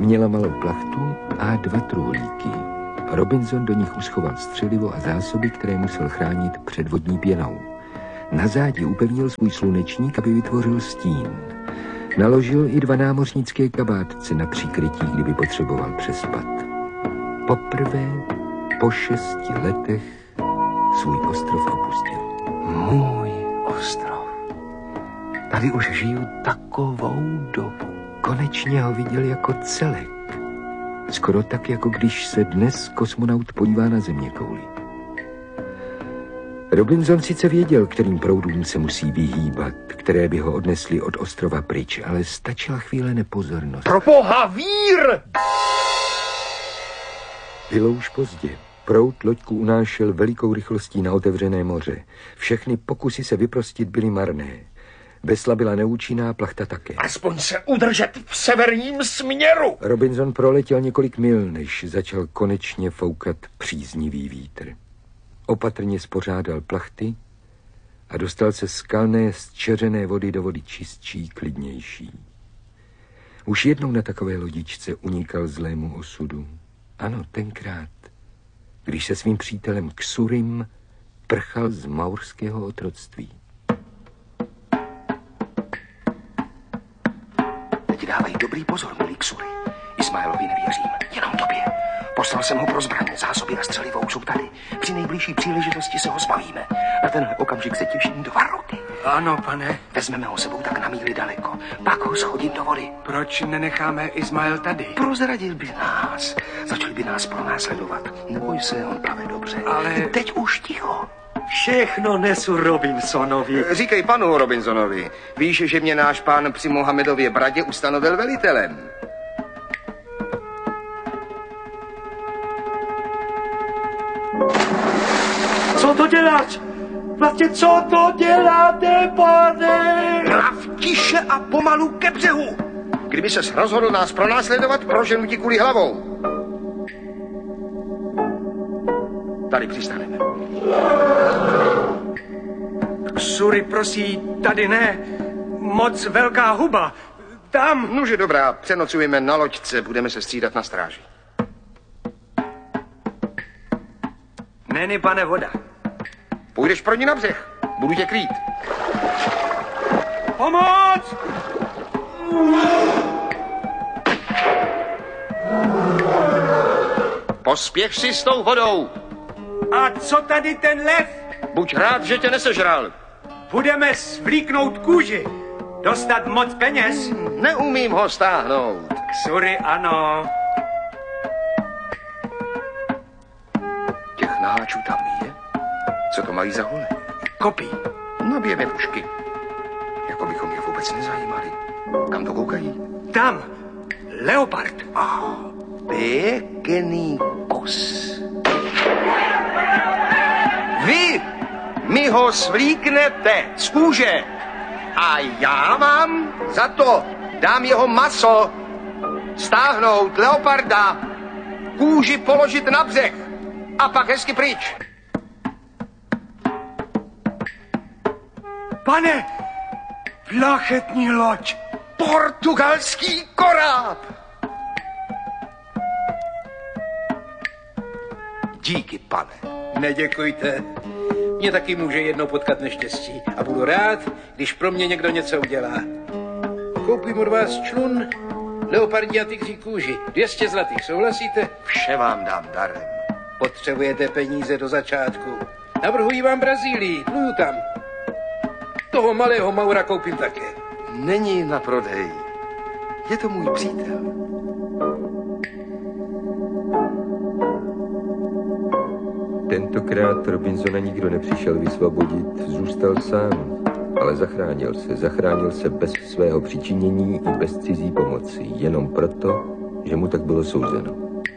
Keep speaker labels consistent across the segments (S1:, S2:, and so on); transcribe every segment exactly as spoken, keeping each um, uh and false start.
S1: Měla malou plachtu a dva truhlíky. Robinson do nich uschoval střelivo a zásoby, které musel chránit před vodní pěnou. Na zádi upevnil svůj slunečník, aby vytvořil stín. Naložil i dva námořnické kabátce na příkrytí, kdyby potřeboval přespat. Poprvé po šesti letech svůj ostrov opustil.
S2: Můj ostrov. Tady už žiju takovou dobu.
S1: Konečně ho viděl jako celek. Skoro tak, jako když se dnes kosmonaut podívá na zeměkouli. Robinson sice věděl, kterým proudům se musí vyhýbat, které by ho odnesly od ostrova pryč, ale stačila chvíle nepozornost.
S2: Proboha, vír!
S1: Bylo už pozdě. Proud loďku unášel velikou rychlostí na otevřené moře. Všechny pokusy se vyprostit byly marné. Vesla byla neúčinná, plachta také.
S2: Aspoň se udržet v severním směru!
S1: Robinson proletěl několik mil, než začal konečně foukat příznivý vítr. Opatrně spořádal plachty a dostal se z kalné, zčeřené vody do vody čistší, klidnější. Už jednou na takové lodičce unikal zlému osudu. Ano, tenkrát, když se svým přítelem Xurim prchal z maurského otroctví.
S2: Teď dávej dobrý pozor, milý Xuri. Ismailovi nevěřím, jenom tobě. Poslal jsem ho pro zbraň, zásoby a střelivou jsou tady. Při nejbližší příležitosti se ho zbavíme. Na tenhle okamžik se těším dva roky.
S3: Ano, pane.
S2: Vezmeme ho sebou tak na míli daleko. Pak ho schodím do vody.
S3: Proč nenecháme Ismail tady?
S2: Prozradil by nás. Začali by nás pronásledovat. Neboj se, on plave dobře.
S3: Ale...
S2: Teď už ticho.
S3: Všechno nesu Robinsonovi.
S4: Říkej panu Robinsonovi. Víš, že mě náš pán při Mohamedově bradě ustanovil velitelem.
S3: Co to děláš? Vlastně co to děláte, pane?
S4: Mlav tiše a pomalu ke břehu. Kdyby ses rozhodl nás pronásledovat, proženu ti kuli hlavou. Tady přistaneme.
S3: Xuri prosí, tady ne. Moc velká huba. Tam.
S4: Nože dobrá, přenocujeme na loďce, budeme se střídat na stráži.
S3: Není, pane, voda.
S4: Půjdeš pro ní na břeh, budu tě krýt.
S3: Pomoc!
S4: Pospěch si s tou vodou.
S3: A co tady ten lev?
S4: Buď rád, že tě nesežral.
S3: Budeme svlíknout kůži. Dostat moc peněz.
S4: Neumím ho stáhnout.
S3: Xuri, ano.
S4: Těch naháčů tam je? Co to mají za hole?
S3: Kopí.
S4: Nabijeme pušky. Jako bychom je vůbec nezajímali. Kam to koukají?
S3: Tam. Leopard.
S4: Ah, pěkný kus. Vy mi ho svlíknete z kůže a já vám za to dám jeho maso, stáhnout leoparda, kůži položit na břeh a pak hezky pryč.
S3: Pane, plachetní loď.
S4: Portugalský koráb. Díky, pane.
S5: Neděkujte. Mě taky může jednou potkat neštěstí a budu rád, když pro mě někdo něco udělá. Koupím od vás člun, leopardí a tygří kůži. dvě stě zlatých, souhlasíte?
S4: Vše vám dám darem.
S5: Potřebujete peníze do začátku. Navrhuji vám Brazílii, pluju tam. Toho malého Maura koupím také.
S4: Není na prodej. Je to můj přítel.
S1: Tentokrát Robinsona nikdo nepřišel vysvobodit, zůstal sám, ale zachránil se. Zachránil se bez svého přičinění i bez cizí pomoci, jenom proto, že mu tak bylo souzeno.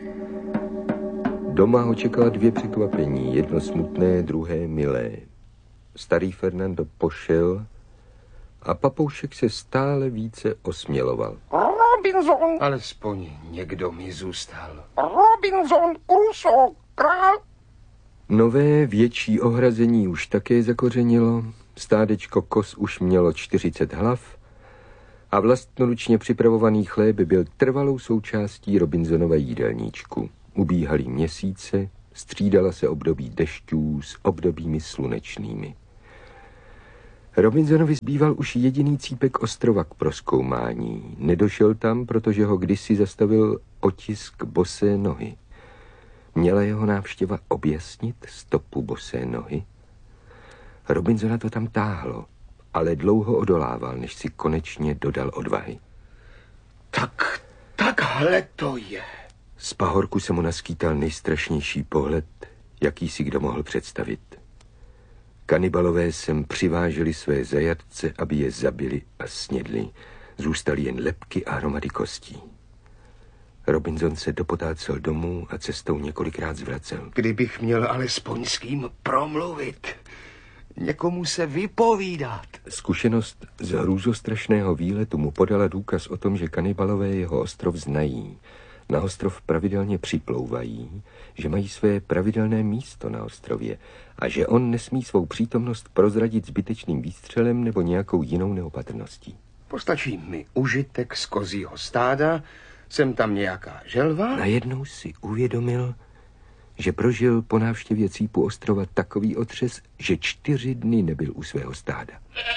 S1: Doma ho čekala dvě překvapení, jedno smutné, druhé milé. Starý Fernando pošel a papoušek se stále více osměloval.
S4: Robinson! Alespoň někdo mi zůstal. Robinson Crusoe, král!
S1: Nové větší ohrazení už také zakořenilo, stádečko kos už mělo čtyřicet hlav A vlastnoručně připravovaný chléb byl trvalou součástí Robinsonova jídelníčku. Ubíhaly měsíce, střídala se období dešťů s obdobími slunečnými. Robinsonovi zbýval už jediný cípek ostrova k prozkoumání. Nedošel tam, protože ho kdysi zastavil otisk bosé nohy. Měla jeho návštěva objasnit stopu bosé nohy? Robinsona to tam táhlo, ale dlouho odolával, než si konečně dodal odvahy.
S4: Tak, takhle to je.
S1: Z pahorku se mu naskýtal nejstrašnější pohled, jaký si kdo mohl představit. Kanibalové sem přiváželi své zajatce, aby je zabili a snědli. Zůstaly jen lebky a hromady kostí. Robinson se dopotácel domů a cestou několikrát zvracel.
S4: Kdybych měl alespoň s kým promluvit, někomu se vypovídat.
S1: Zkušenost z hrůzostrašného výletu mu podala důkaz o tom, že kanibalové jeho ostrov znají. Na ostrov pravidelně připlouvají, že mají své pravidelné místo na ostrově a že on nesmí svou přítomnost prozradit zbytečným výstřelem nebo nějakou jinou neopatrností.
S4: Postačí mi užitek z kozího stáda, jsem tam nějaká želva.
S1: Najednou si uvědomil, že prožil po návštěvě cípu ostrova takový otřes, že čtyři dny nebyl u svého stáda.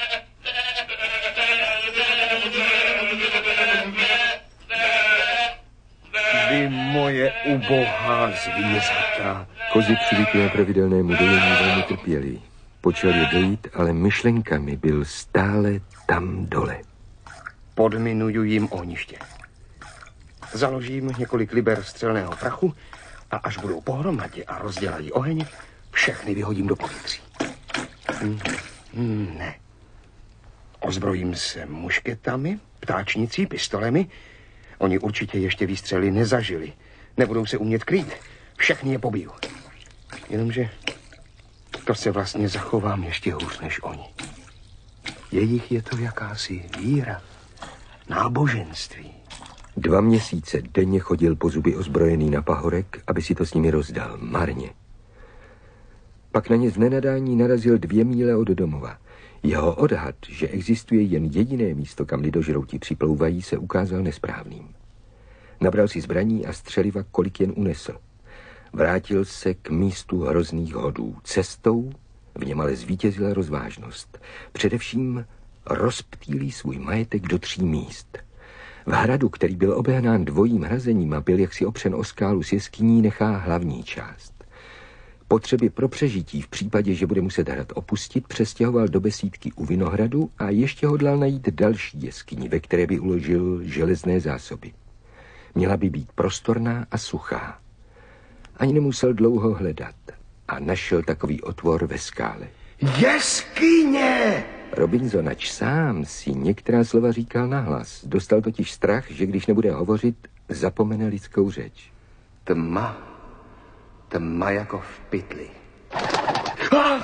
S4: Vy moje ubohá zvířata.
S1: Kozy přivyklé pravidelnému dojení velmi trpěli. Počal je dojít, ale myšlenkami byl stále tam dole.
S4: Podminuju jim ohniště. Založím několik liber střelného prachu a až budou pohromadě a rozdělají oheň, všechny vyhodím do povětří. Hmm. Hmm, ne. Ozbrojím se mušketami, ptáčnicí, pistolemi. Oni určitě ještě výstřely nezažili. Nebudou se umět krýt. Všechny je pobiju. Jenomže to se vlastně zachovám ještě hůř než oni. Jejich je to jakási víra, náboženství.
S1: Dva měsíce denně chodil po zuby ozbrojený na pahorek, aby si to s nimi rozdal. Marně. Pak na ně z nenadání narazil dvě míle od domova. Jeho odhad, že existuje jen jediné místo, kam lidožrouti připlouvají, se ukázal nesprávným. Nabral si zbraní a střeliva, kolik jen unesl. Vrátil se k místu hrozných hodů. Cestou v něm ale zvítězila rozvážnost. Především rozptýlí svůj majetek do tří míst. V hradu, který byl obehnán dvojím hrazením a byl jaksi opřen o skálu s jeskyní, nechá hlavní část. Potřeby pro přežití v případě, že bude muset hrad opustit, přestěhoval do besídky u Vinohradu a ještě hodlal najít další jeskyni, ve které by uložil železné zásoby. Měla by být prostorná a suchá. Ani nemusel dlouho hledat a našel takový otvor ve skále.
S4: Jeskyně!
S1: Robinson, ač sám si některá slova říkal nahlas. Dostal totiž strach, že když nebude hovořit, zapomene lidskou řeč.
S4: Tma. Tma jako v pytli. Ah!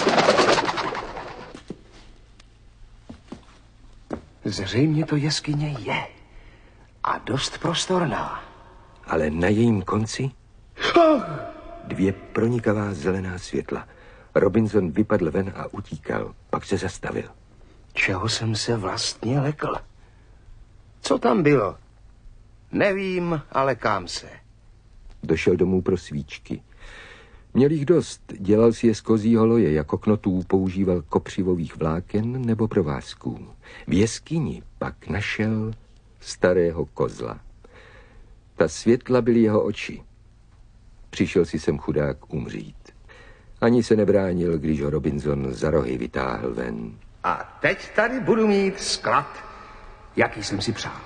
S4: Zřejmě to jeskyně je. A dost prostorná.
S1: Ale na jejím konci
S4: Ah!
S1: dvě pronikavá zelená světla. Robinson vypadl ven a utíkal, pak se zastavil.
S4: Čeho jsem se vlastně lekl? Co tam bylo? Nevím, ale kam se.
S1: Došel domů pro svíčky. Měl jich dost, dělal si je z kozího loje, jako knotů používal kopřivových vláken nebo provázků. V jeskyni pak našel starého kozla. Ta světla byly jeho oči. Přišel si sem chudák umřít. Ani se nebránil, když ho Robinson za rohy vytáhl ven.
S4: A teď tady budu mít sklad, jaký jsem si přál.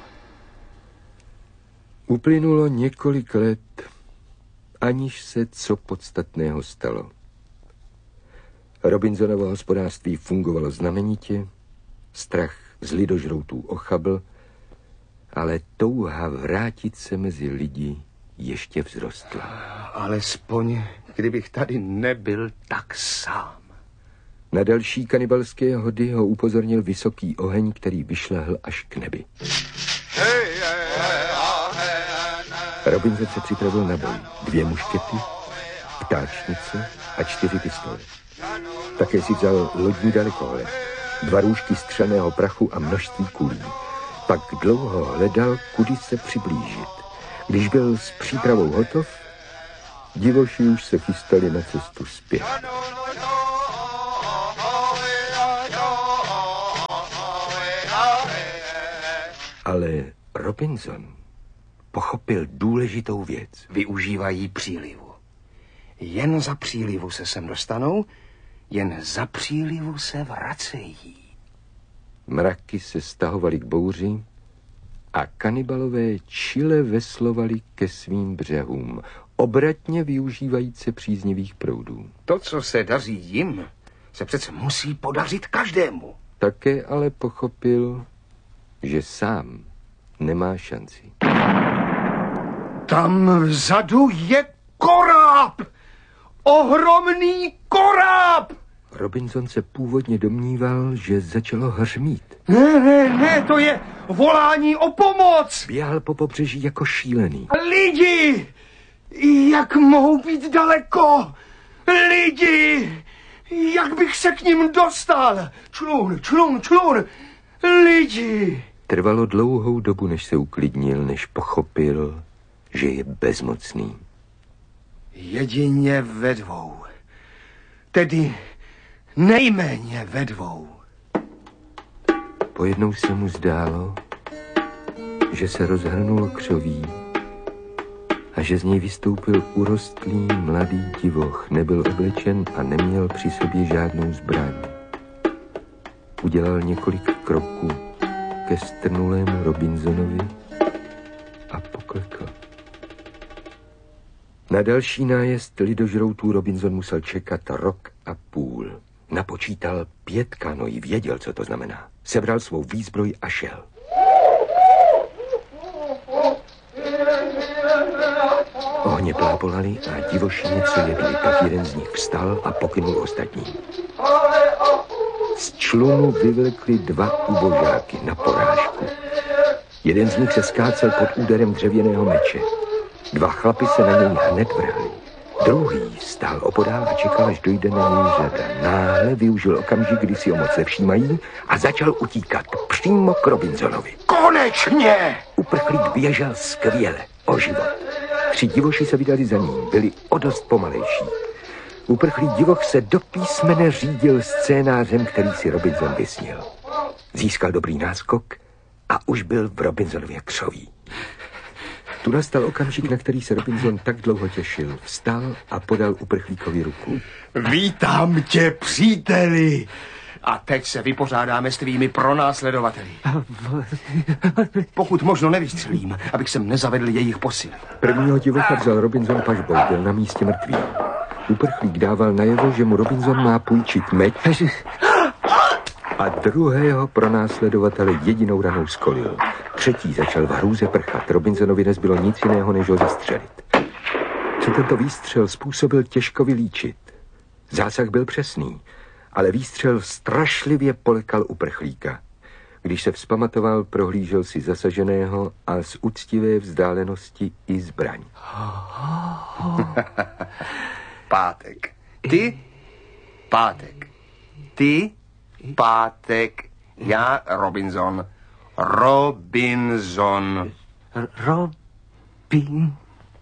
S1: Uplynulo několik let, aniž se co podstatného stalo. Robinsonovo hospodářství fungovalo znamenitě, strach z lidožroutů ochabl, ale touha vrátit se mezi lidi ještě vzrostla.
S4: Alespoň, kdybych tady nebyl tak sám.
S1: Na další kanibalské hody ho upozornil vysoký oheň, který vyšlehl až k nebi. Robinson se připravil na boj. Dvě muškety, ptáčnice a čtyři pistole. Také si vzal lodní dalekohled, dva růžky střelného prachu a množství kulí. Pak dlouho hledal, kudy se přiblížit. Když byl s přípravou hotov, divoši už se chystali na cestu zpět. Ale Robinson pochopil důležitou věc.
S2: Využívají přílivu. Jen za přílivu se sem dostanou, jen za přílivu se vracejí.
S1: Mraky se stahovaly k bouři a kanibalové čile veslovali ke svým břehům, obratně využívající příznivých proudů.
S2: To, co se daří jim, se přece musí podařit každému.
S1: Také ale pochopil, že sám nemá šanci.
S4: Tam vzadu je koráb! Ohromný koráb!
S1: Robinson se původně domníval, že začalo hřmít.
S4: Ne, ne, ne, to je volání o pomoc!
S1: Běhal po pobřeží jako šílený.
S4: Lidi! Jak mohou být daleko? Lidi! Jak bych se k ním dostal? Člun, člun, člun! Lidi!
S1: Trvalo dlouhou dobu, než se uklidnil, než pochopil, že je bezmocný.
S4: Jedině ve dvou. Tedy nejméně ve dvou.
S1: Pojednou se mu zdálo, že se rozhrnulo křoví a že z něj vystoupil urostlý mladý divoch. Nebyl oblečen a neměl při sobě žádnou zbraň. Udělal několik kroků ke strnulému Robinsonovi a poklekl. Na další nájezd lidožroutů Robinson musel čekat rok a půl. Napočítal pět kanoí, věděl, co to znamená. Sebral svou výzbroj a šel. Ohně plápolaly a divoši něco jedli, tak jeden z nich vstal a pokynul ostatní. Z člunu vyvlekli dva ubožáky na porážku. Jeden z nich se skácel pod úderem dřevěného meče. Dva chlapi se na něj hned vrhli. Druhý stál opodál a čekal, až dojde na něj řada. Náhle využil okamžik, kdy si ho moc nevšímají a začal utíkat přímo k Robinsonovi.
S4: Konečně!
S1: Uprchlík běžel skvěle, o život. Tři divoši se vydali za ním, byli o dost pomalejší. Uprchlý divoch se do písmene řídil scénářem, který si Robinson vysnil. Získal dobrý náskok a už byl v Robinsonově křoví. Tu nastal okamžik, na který se Robinson tak dlouho těšil. Vstal a podal uprchlíkovi ruku.
S4: Vítám tě, příteli! A teď se vypořádáme s tvými pronásledovateli. Pokud možno nevystřelím, abych sem nezavedl jejich posily.
S1: Prvního divocha vzal Robinson pažbou, byl na místě mrtvý. Uprchlík dával najevo, že mu Robinson má půjčit meč a druhého pronásledovatele jedinou ranou skolil. Třetí začal v hrůze prchat. Robinsonovi nezbylo nic jiného, než ho zastřelit. Co tento výstřel způsobil, těžko vylíčit. Zásah byl přesný, ale výstřel strašlivě polekal uprchlíka. Když se vzpamatoval, prohlížel si zasaženého a z úctivé vzdálenosti i zbraň.
S2: Pátek. Ty? Pátek. Ty? Pátek. Já Robinson. Robinson.
S3: Robinson.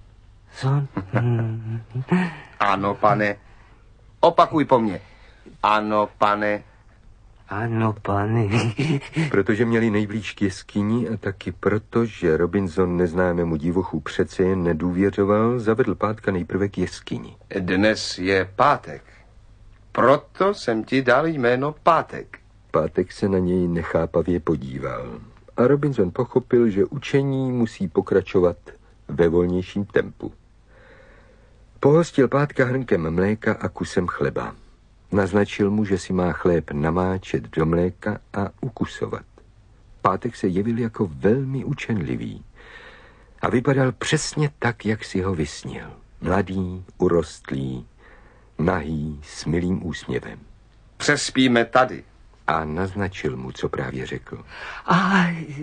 S2: Ano, pane. Opakuj po mně. Ano, pane.
S3: Ano, pane.
S1: Protože měli nejblíž k jeskyni a taky proto, že Robinson neznámému divochu přece jen nedůvěřoval, zavedl Pátka nejprve k jeskyni.
S2: Dnes je pátek. Proto jsem ti dal jméno Pátek.
S1: Pátek se na něj nechápavě podíval a Robinson pochopil, že učení musí pokračovat ve volnějším tempu. Pohostil Pátka hrnkem mléka a kusem chleba. Naznačil mu, že si má chléb namáčet do mléka a ukusovat. Pátek se jevil jako velmi učenlivý a vypadal přesně tak, jak si ho vysnil. Mladý, urostlý, nahý, s milým úsměvem.
S2: Přespíme tady.
S1: A naznačil mu, co právě řekl.
S3: A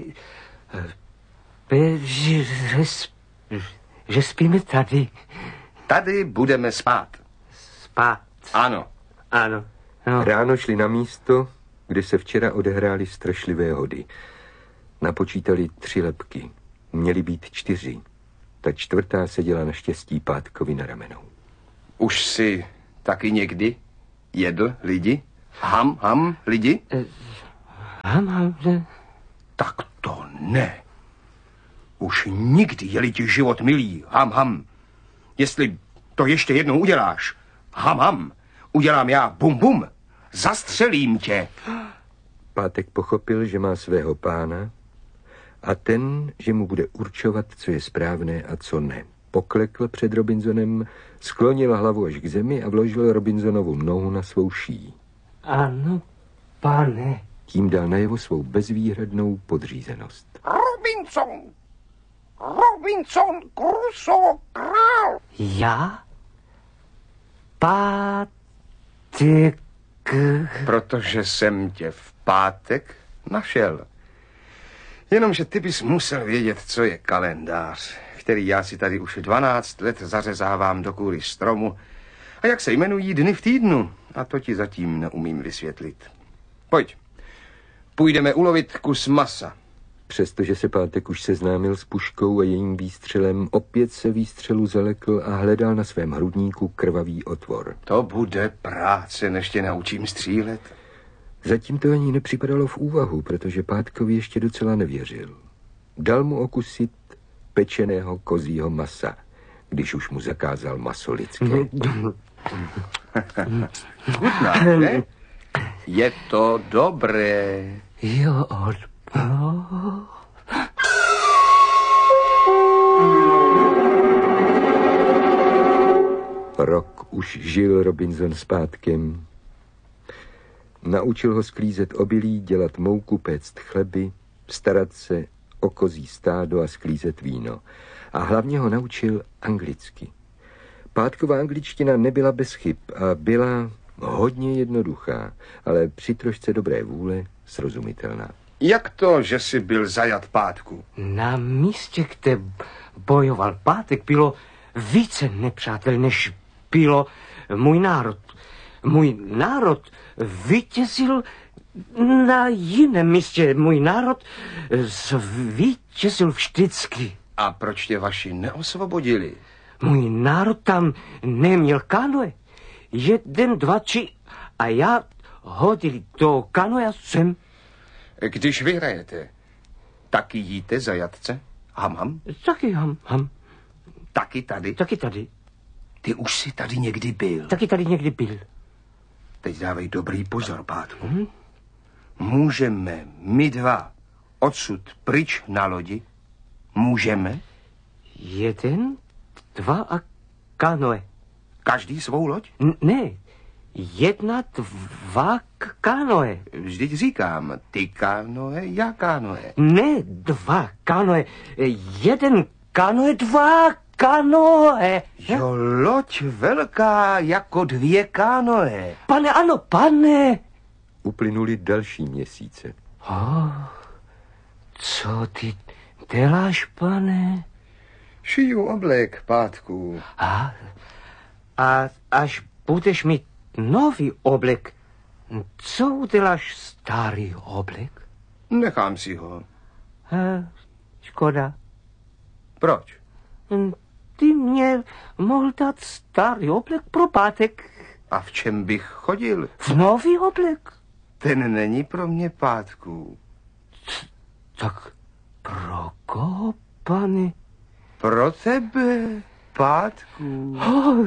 S3: že, že, že spíme tady.
S2: Tady budeme spát.
S3: Spát.
S2: Ano.
S1: Napočítali tři lebky. Měly být čtyři. Ta čtvrtá seděla naštěstí Pátkovi na ramenou.
S4: Už si taky někdy jedl lidi? Ham, ham, lidi?
S3: Ham, ham, že?
S4: Tak to ne. Už nikdy, je-li ti život milý, ham, ham. Jestli to ještě jednou uděláš, ham, ham, udělám já bum, bum, zastřelím tě.
S1: Pátek pochopil, že má svého pána a ten, že mu bude určovat, co je správné a co ne. Poklekl před Robinsonem, sklonil hlavu až k zemi a vložil Robinsonovu nohu na svou šíji.
S3: Ano, pane.
S1: Tím dal najevo svou bezvýhradnou podřízenost.
S4: Robinson! Robinson Crusoe, král!
S3: Já? Pátek.
S4: Protože jsem tě v pátek našel. Jenomže ty bys musel vědět, co je kalendář, který já si tady už dvanáct let zařezávám do kůry stromu a jak se jmenují dny v týdnu. A to ti zatím neumím vysvětlit. Pojď, půjdeme ulovit kus masa.
S1: Přestože se Pátek už seznámil s puškou a jejím výstřelem, opět se výstřelu zalekl a hledal na svém hrudníku krvavý otvor.
S4: To bude práce, než tě naučím střílet.
S1: Zatím to ani nepřipadalo v úvahu, protože Pátkovi ještě docela nevěřil. Dal mu okusit pečeného kozího masa, když už mu zakázal maso lidské.
S4: Chutná, ne? Je to dobré.
S3: Jo, od...
S1: Rok už žil Robinson s Pátkem. Naučil ho sklízet obilí, dělat mouku, péct chleby, starat se o kozí stádo a sklízet víno. A hlavně ho naučil anglicky. Pátková angličtina nebyla bez chyb a byla hodně jednoduchá, ale při trošce dobré vůle srozumitelná.
S4: Jak to, že jsi byl zajat Pátku?
S3: Na místě, kde bojoval Pátek, bylo více nepřátel, než bylo můj národ. Můj národ vítězil na jiném místě. Můj národ vítězil vždycky.
S4: A proč tě vaši neosvobodili?
S3: Můj národ tam neměl kanoe. Jeden, dva, tři a já hodili do kanoe sem.
S4: Když vyhrajete, taky jíte zajatce? Ham, ham?
S3: Taky ham, ham.
S4: Taky tady?
S3: Taky tady.
S4: Ty už jsi tady někdy byl.
S3: Taky tady někdy byl.
S4: Teď dávej dobrý pozor, Pátku. Hmm? Můžeme my dva odsud pryč na lodi? Můžeme?
S3: Jeden, dva a kanoe.
S4: Každý svou loď?
S3: N- ne, jedna, dva k- kanoe.
S4: Vždyť říkám, ty kanoe, já kanoe.
S3: Ne, dva kanoe. Jeden kanoe, dva kanoe.
S4: Jo, loď velká jako dvě kanoe.
S3: Pane, ano, pane.
S1: Uplynuly další měsíce.
S3: Oh, co ty děláš, pane?
S4: Šiju oblek, Pátku.
S3: A, a až budeš mít nový oblek, co uděláš starý oblek?
S4: Nechám si ho.
S3: A, škoda.
S4: Proč?
S3: Ty mě mohl dát starý oblek pro Pátek.
S4: A v čem bych chodil?
S3: V nový oblek.
S4: Ten není pro mě, Pátku.
S3: Tak pro koho, pane?
S4: Pro tebe, Pátku.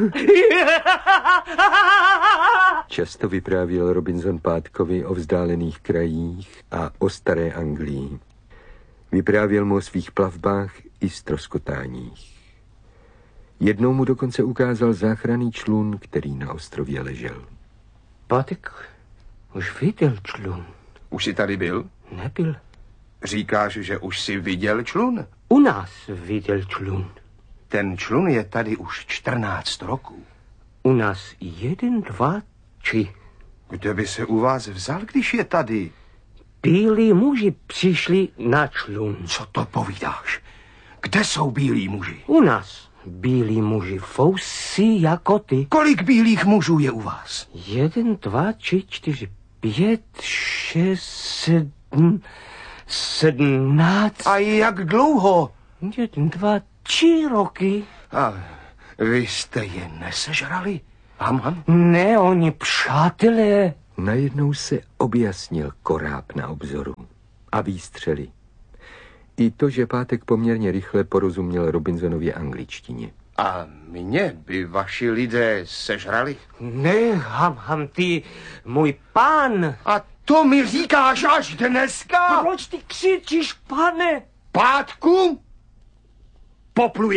S1: Často vyprávěl Robinson Pátkovi o vzdálených krajích a o staré Anglii. Vyprávěl mu o svých plavbách i ztroskotáních. Jednou mu dokonce ukázal záchranný člun, který na ostrově ležel.
S3: Pátek už viděl člun.
S4: Už jsi tady byl?
S3: Nebyl.
S4: Říkáš, že už jsi viděl člun?
S3: U nás viděl člun.
S4: Ten člun je tady už čtrnáct roků.
S3: U nás jeden, dva, tři.
S4: Kde by se u vás vzal, když je tady?
S3: Bílí muži přišli na člun.
S4: Co to povídáš? Kde jsou bílí muži?
S3: U nás bílí muži fousí jako ty.
S4: Kolik bílých mužů je u vás?
S3: Jeden, dva, tři, čtyři, pět, šest, sedm, sedmnáct.
S4: A jak dlouho?
S3: Jeden, dva, tři roky.
S4: A vy jste je nesežrali? Ham, ham?
S3: Ne, oni přátelé.
S1: Najednou se objasnil koráb na obzoru a výstřely. I to, že Pátek poměrně rychle porozuměl Robinsonově angličtině.
S4: A mě by vaši lidé sežrali?
S3: Ne, ham, ham, ty, můj pán.
S4: A to mi říkáš až dneska?
S3: Proč ty křičíš, pane?
S4: Pátku? Popluje